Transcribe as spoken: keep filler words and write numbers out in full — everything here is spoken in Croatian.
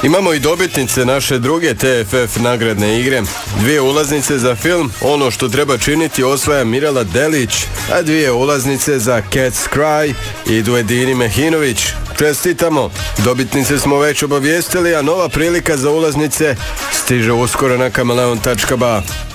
Imamo i dobitnice naše druge T F F nagradne igre. Dvije ulaznice za film Ono što treba činiti osvaja Mirela Delić, a dvije ulaznice za Cat's Cry idu Edini Mehinović. Čestitamo! Dobitnice smo već obavijestili, a nova prilika za ulaznice stiže uskoro na kameleon tačka ba.